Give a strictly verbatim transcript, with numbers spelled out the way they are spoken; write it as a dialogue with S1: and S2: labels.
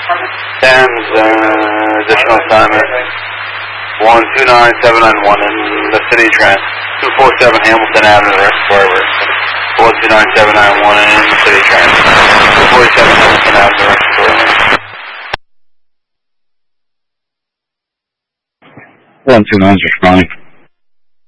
S1: Thames, uh, additional assignment. one two nine seven nine one in the city trend. two four seven Hamilton Avenue, Reservoir. one two nine seven nine one in the city trend. two four seven Hamilton Avenue, Reservoir.
S2: one two nine is responding.